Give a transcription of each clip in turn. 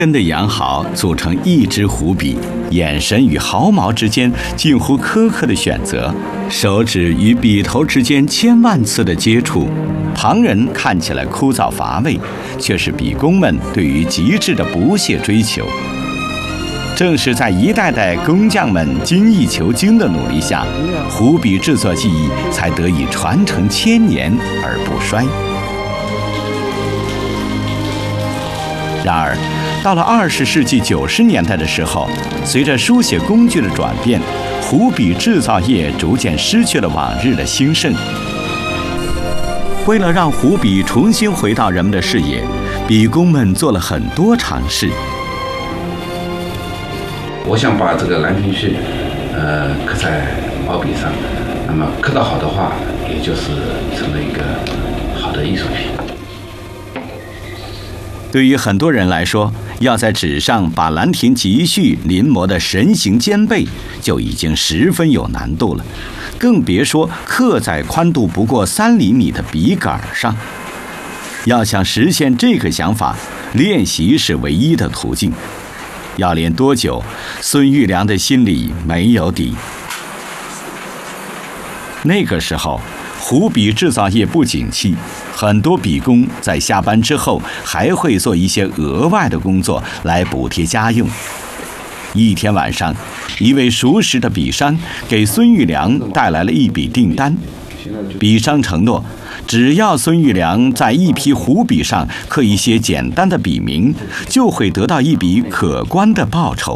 根的羊毫组成一支湖笔，眼神与毫毛之间近乎苛刻的选择，手指与笔头之间千万次的接触，旁人看起来枯燥乏味，却是笔工们对于极致的不懈追求。正是在一代代工匠们精益求精的努力下，湖笔制作技艺才得以传承千年而不衰。然而，到了20世纪90年代的时候，随着书写工具的转变，湖笔制造业逐渐失去了往日的兴盛。为了让湖笔重新回到人们的视野，笔工们做了很多尝试。 我想把这个《兰亭序》刻在毛笔上，那么刻得好的话，也就是成了一个好的艺术品。 对于很多人来说，要在纸上把《兰亭集序》临摹得神形兼备，就已经十分有难度了，更别说刻在宽度不过3厘米的笔杆上。要想实现这个想法，练习是唯一的途径。要练多久，孙玉良的心里没有底。那个时候，湖笔制造业不景气，很多笔工在下班之后还会做一些额外的工作来补贴家用。一天晚上，一位熟识的笔商给孙玉良带来了一笔订单，笔商承诺，只要孙玉良在一批湖笔上刻一些简单的笔名，就会得到一笔可观的报酬。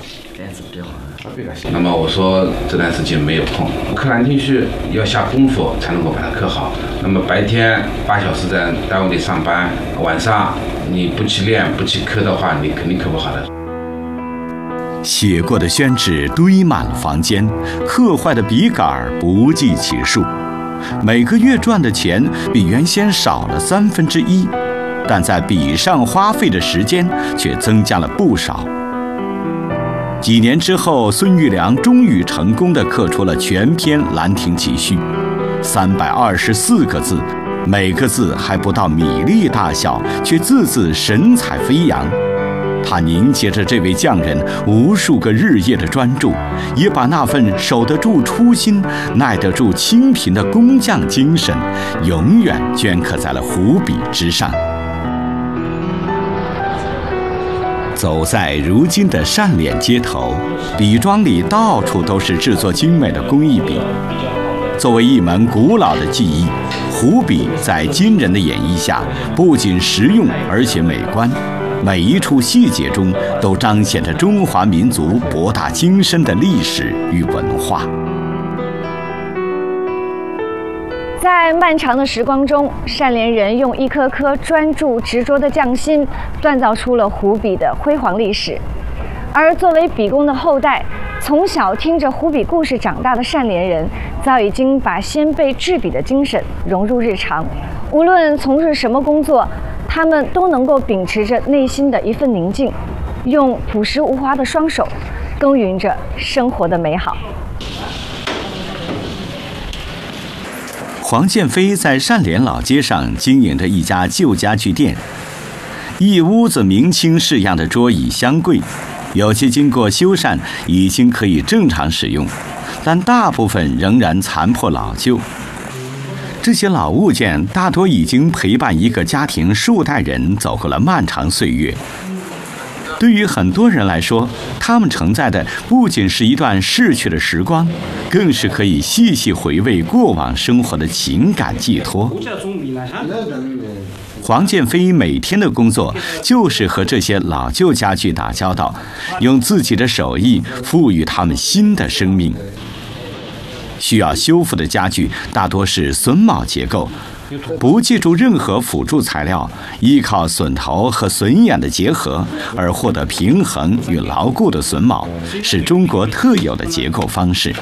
那么我说这段时间没有空，刻《兰亭序》要下功夫才能够把它刻好。那么白天8小时在单位里上班，晚上你不去练不去刻的话，你肯定刻不好的。 写过的宣纸堆满了房间，刻坏的笔杆不计其数。每个月赚的钱比原先少了1/3，但在笔上花费的时间却增加了不少。几年之后，孙玉良终于成功地刻出了全篇《兰亭集序》，324个字，每个字还不到米粒大小，却字字神采飞扬。他凝结着这位匠人无数个日夜的专注，也把那份守得住初心、耐得住清贫的工匠精神，永远镌刻在了湖笔之上。走在如今的单脸街头，笔庄里到处都是制作精美的工艺笔。作为一门古老的技艺，湖笔在今人的演绎下，不仅实用而且美观。每一处细节中都彰显着中华民族博大精深的历史与文化。 在漫长的时光中，单连人用一颗颗专注执着的匠心，锻造出了湖笔的辉煌历史。而作为笔工的后代，从小听着湖笔故事长大的单连人，早已经把先辈制笔的精神融入日常。无论从事什么工作，他们都能够秉持着内心的一份宁静，用朴实无华的双手，耕耘着生活的美好。 黄建飞在单连老街上经营着一家旧家具店，一屋子明清式样的桌椅箱柜，有些经过修缮已经可以正常使用，但大部分仍然残破老旧。这些老物件大多已经陪伴一个家庭数代人走过了漫长岁月。对于很多人来说，他们承载的不仅是一段逝去的时光，更是可以细细回味过往生活的情感寄托。黄建飞每天的工作就是和这些老旧家具打交道，用自己的手艺赋予它们新的生命。需要修复的家具大多是榫卯结构，不借助任何辅助材料，依靠榫头和榫眼的结合而获得平衡与牢固的榫卯，是中国特有的结构方式。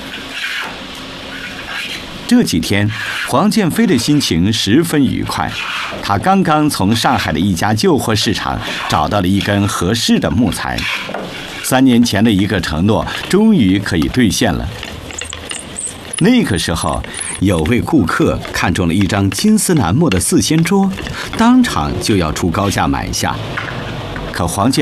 这几天，黄建飞的心情十分愉快。他刚刚从上海的一家旧货市场找到了一根合适的木材，3年前的一个承诺终于可以兑现了。那个时候，有位顾客看中了一张金丝楠木的4仙桌，当场就要出高价买下。可黄建